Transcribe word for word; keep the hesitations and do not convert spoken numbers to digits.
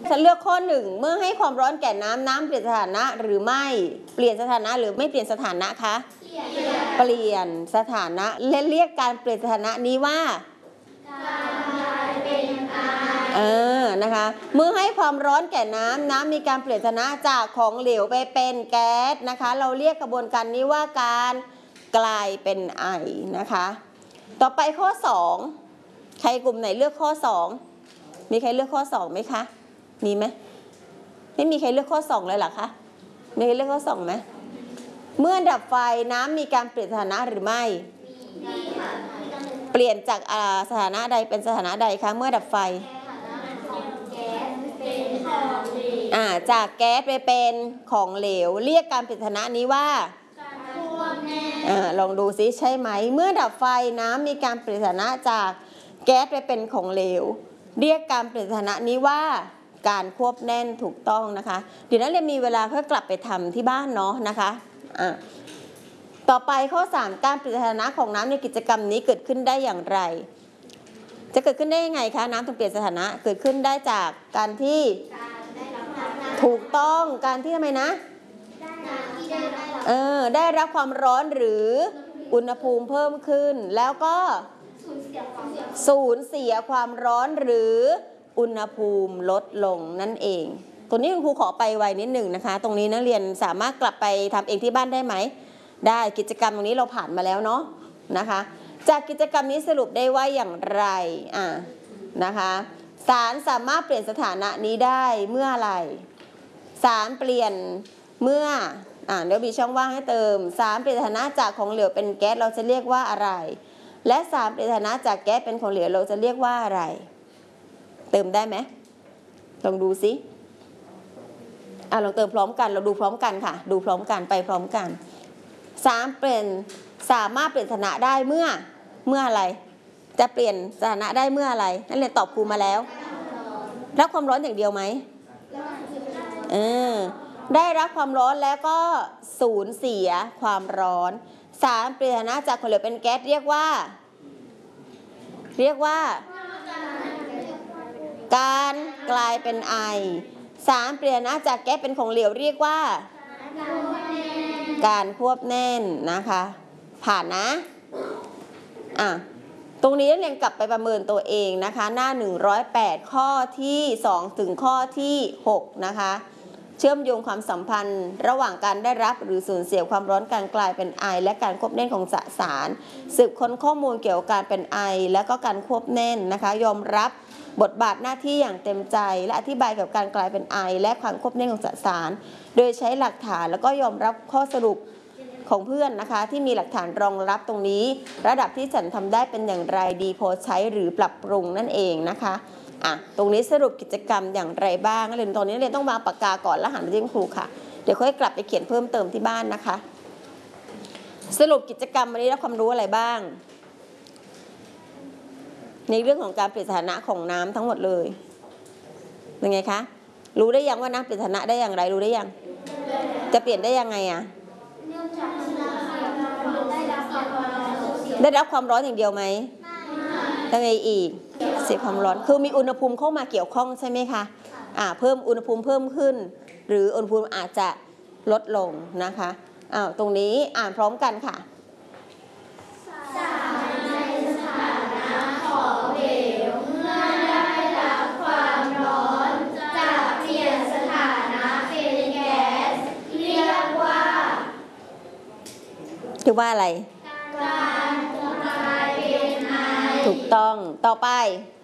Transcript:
ฉันเลือกข้อหนึ่งเมื่อให้ความร้อนแก่น้ำน้ำเปลี่ยนสถานะหรือไม่เปลี่ยนสถานะหรือไม่เปลี่ยนสถานะคะเปลี่ยนสถานะและเรียกการเปลี่ยนสถานะนี้ว่าการเป็นไอเออนะคะเมื่อให้ความร้อนแก่น้ำน้ำมีการเปลี่ยนสถานะจากของเหลวไปเป็นแก๊สนะคะเราเรียกกระบวนการนี้ว่าการกลายเป็นไอนะคะต่อไปข้อสองใครกลุ่มไหนเลือกข้อสองมีใครเลือกข้อสองไหมคะมีไหมไม่มีใครเลือกข้อสองเลยเหรอคะมีใครเลือกข้อสองไหมเมื่อดับไฟน้ำมีการเปลี่ยนสถานะหรือไม่เปลี่ยนจากสถานะใดเป็นสถานะใดคะเมื่อดับไฟอ่าจากแก๊สไปเป็นของเหลวเรียกการเปลี่ยนสถานะนี้ว่าอ่าลองดูซิใช่ไหมเมื่อดับไฟน้ำมีการเปลี่ยนสถานะจากแก๊สไปเป็นของเหลวเรียกการเปลี่ยนสถานะนี้ว่าการควบแน่นถูกต้องนะคะเดี๋ยวนักเรียนมีเวลาค่อยกลับไปทำที่บ้านเนาะนะคะอ่ะต่อไปข้อสามการเปลี่ยนสถานะของน้ำในกิจกรรมนี้เกิดขึ้นได้อย่างไรจะเกิดขึ้นได้ยังไงคะน้ำถึงเปลี่ยนสถานะเกิดขึ้นได้จากการที่ถูกต้องการที่ทำไมนะเออได้รับความร้อนหรืออุณหภูมิเพิ่มขึ้นแล้วก็สูญเสียความร้อนหรืออุณหภูมิลดลงนั่นเองตัวนี้คุณครูขอไปไวนิดหนึ่งนะคะตรงนี้นักเรียนสามารถกลับไปทำเองที่บ้านได้ไหมได้กิจกรรมตรงนี้เราผ่านมาแล้วเนาะนะคะจากกิจกรรมนี้สรุปได้ว่าอย่างไรอ่ะนะคะสารสามารถเปลี่ยนสถานะนี้ได้เมื่ออะไรสารเปลี่ยนเมื่ออ่าเดี๋ยวมีช่องว่างให้เติมสารเปลี่ยนสถานะจากของเหลวเป็นแก๊สเราจะเรียกว่าอะไรและสารเปลี่ยนสถานะจากแก๊สเป็นของเหลวเราจะเรียกว่าอะไรเติมได้ไหมลองดูสิอ่ะลองเติมพร้อมกันเราดูพร้อมกันค่ะดูพร้อมกันไปพร้อมกันสารเปลี่ยนสามารถเปลี่ยนสถานะได้เมื่อเมื่ออะไรจะเปลี่ยนสถานะได้เมื่ออะไรนั่นเรียนตอบครูมาแล้วรับความร้อนอย่างเดียวไหมเออได้รับความร้อนแล้วก็สูญเสียความร้อนสารเปลี่ยนสถานะจากของเหลวเป็นแก๊สเรียกว่าเรียกว่าการกลายเป็นไอสารเปลี่ยนสถานะจากแก๊สเป็นของเหลวเรียกว่าการควบแน่นนะคะผ่านนะอ่ะตรงนี้เรียนกลับไปประเมินตัวเองนะคะหน้าหนึ่งร้อยแปดข้อที่สองถึงข้อที่หกนะคะเชื่อมโยงความสัมพันธ์ระหว่างการได้รับหรือสูญเสียความร้อนการกลายเป็นไอและการควบแน่นของสสารสืบค้นข้อมูลเกี่ยวกับการเป็นไอและก็การควบแน่นนะคะยอมรับบทบาทหน้าที่อย่างเต็มใจและอธิบายเกี่ยวกับการกลายเป็นไอและความควบแน่นของสสารโดยใช้หลักฐานแล้วก็ยอมรับข้อสรุปของเพื่อนนะคะที่มีหลักฐานรองรับตรงนี้ระดับที่ฉันทำได้เป็นอย่างไรดีพอใช้หรือปรับปรุงนั่นเองนะคะอ่ะตรงนี้สรุปกิจกรรมอย่างไรบ้างเรียนตอนนี้เรียนต้องวางปากกาก่อนแล้วหันไปที่ครูค่ะเดี๋ยวค่อยกลับไปเขียนเพิ่มเติมที่บ้านนะคะสรุปกิจกรรมวันนี้ได้ความรู้อะไรบ้างในเรื่องของการเปลี่ยนสถานะของน้ำทั้งหมดเลยเป็นไงคะรู้ได้ยังว่าน้ำเปลี่ยนสถานะได้อย่างไรรู้ได้ยังจะเปลี่ยนได้ยังไงอะได้รับความร้อนอย่างเดียวไหมยังไงอีกเสียความร้อนคือมีอุณหภูมิเข้ามาเกี่ยวข้องใช่ไหมคะอ่าเพิ่มอุณหภูมิเพิ่มขึ้นหรืออุณหภูมิอาจจะลดลงนะคะอ้าวตรงนี้อ่านพร้อมกันค่ะสารในสถานะของเหลวเมื่อได้รับความร้อนจะเปลี่ยนสถานะเป็นแก๊สเรียกว่าเรียกว่าอะไรการกลายเป็นไอถูกต้องต่อไป